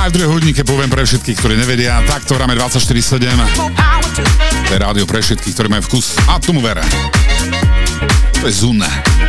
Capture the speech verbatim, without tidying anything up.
aj v druhej hodinke poviem pre všetkých, ktorí nevedia, takto hráme dvadsaťštyri sedem. To je rádio pre všetkých, ktorí majú vkus a tomu vera. To je Zuna.